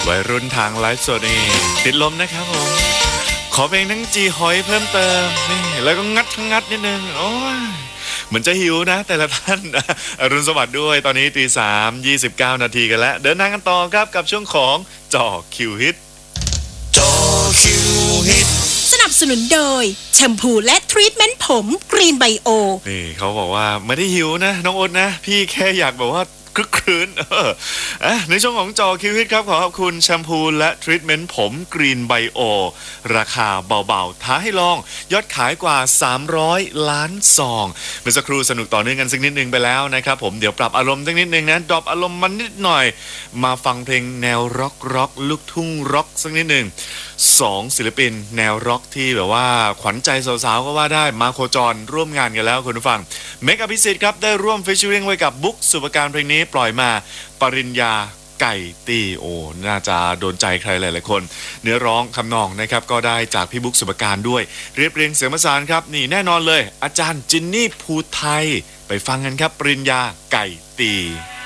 วัยรุ่นทางไลฟ์สดนี่ติดลมนะครับผมขอเพลงทั้งจีหอยเพิ่มเติมนี่แล้วก็งัดนิดนึงโอ้ยเหมือนจะหิวนะแต่ละท่านอรุณสวัสดิ์ด้วยตอนนี้ตี 3:29 นาทีกันแล้วเดินทางกันต่อครับกับช่วงของจ่อคิวฮิตจ่อคิวฮิตสนับสนุนโดยแชมพูและทรีทเมนต์ผมกรีนไบโอนี่เขาบอกว่าไม่ได้หิวนะน้องโอ๊ตนะพี่แค่อยากบอกว่าคลึกครื้นในช่วงของจอคิวฮิตครับขอบคุณแชมพูและทรีทเมนต์ผมกรีนไบโอราคาเบาๆท้าให้ลองยอดขายกว่า300ล้านซองเมื่อสักครู่สนุกต่อเนื่องกันสักนิดนึงไปแล้วนะครับผมเดี๋ยวปรับอารมณ์สักนิดนึงนะดรอปอารมณ์มันนิดหน่อยมาฟังเพลงแนวร็อกลูกทุ่งร็อกสักนิดนึง2ศิลปินแนวร็อกที่แบบว่าขวัญใจสาวๆก็ว่าได้มาโคจรร่วมงานกันแล้วคุณผู้ฟังเมกอภิสิทธิ์ครับได้ร่วมฟีเจอริ่งไว้กับบุ๊กสุภการเพลงนี้ปล่อยมาปริญญาไก่ตีโอน่าจะโดนใจใครหลายๆคนเนื้อร้องคำนองนะครับก็ได้จากพี่บุ๊กสุภการด้วยเรียบเรียงเสียงประสานครับนี่แน่นอนเลยอาจารย์จินนี่ภูไทยไปฟังกันครับปริญญาไก่ตี